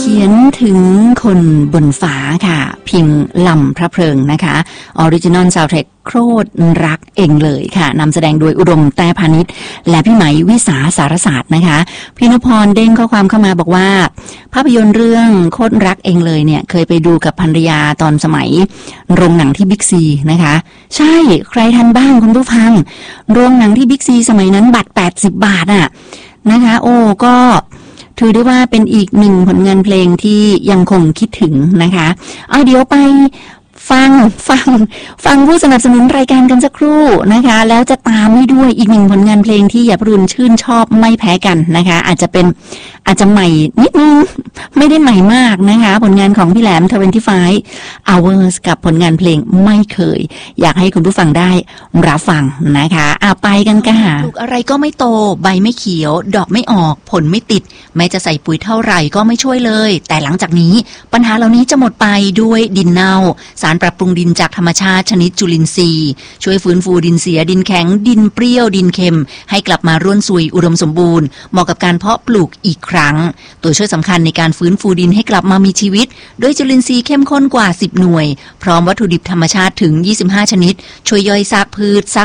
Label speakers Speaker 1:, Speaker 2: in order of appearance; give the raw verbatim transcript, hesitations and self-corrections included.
Speaker 1: เขียนถึงคนบนฟ้าค่ะพิมพ์ลำพระเพลิงนะคะออริจินอลซาวด์แทร็กโคตรรักเองเลยค่ะนำแสดงโดยอุดมแต้พานิชและพี่ไหมวิสาสารศาสตร์นะคะพี่นพพรเด้งข้อความเข้ามาบอกว่าภาพยนตร์เรื่องโคตรรักเองเลยเนี่ยเคยไปดูกับภรรยาตอนสมัยโรงหนังที่บิ๊กซีนะคะใช่ใครทันบ้างคุณผู้ฟังโรงหนังที่บิ๊กซีสมัยนั้นบัตรแปดสิบบาทอ่ะนะคะโอ้ก็ถือได้ว่าเป็นอีกหนึ่งผลงานเพลงที่ยังคงคิดถึงนะคะเอาเดี๋ยวไปฟังฟังฟังผู้สนับสนุนรายการกันสักครู่นะคะแล้วจะตามให้ด้วยอีกหนึ่งผลงานเพลงที่อย่าพรุนชื่นชอบไม่แพ้กันนะคะอาจจะเป็นอาจจะใหม่นิดนึงไม่ได้ใหม่มากนะคะผลงานของพี่แหลมยี่สิบห้า hours กับผลงานเพลงไม่เคยอยากให้คุณผู้ฟังได้รับฟังนะคะเอาไปกันค่ะปลูกอะไรก็ไม่โตใบไม่เขียวดอกไม่ออกผลไม่ติดแม้จะใส่ปุ๋ยเท่าไหร่ก็ไม่ช่วยเลยแต่หลังจากนี้ปัญหาเหล่านี้จะหมดไปด้วยดินเน่าสารปรับปรุงดินจากธรรมชาติชนิดจุลินทรีย์ช่วยฟื้นฟูดินเสียดินแข็งดินเปรี้ยวดินเค็มให้กลับมาร่วนซุยอุดมสมบูรณ์เหมาะกับการเพาะปลูกอีกครั้งตัวช่วยสำคัญในการฟื้นฟูดินให้กลับมามีชีวิตด้วยจุลินทรีย์เข้มข้นกว่าสิบหน่วยพร้อมวัตถุดิบธรรมชาติถึงยี่สิบห้าชนิดช่วยย่อยซากพืชซาก